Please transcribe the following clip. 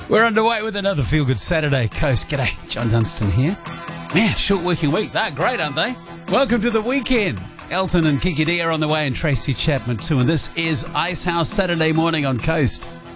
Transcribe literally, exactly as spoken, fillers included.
We're underway with another Feel Good Saturday Coast. G'day, John Dunstan here. Man, short working week. They're great, aren't they? Welcome to the weekend. Elton and Kiki D are on the way and Tracy Chapman too. And this is Icehouse Saturday morning on Coast.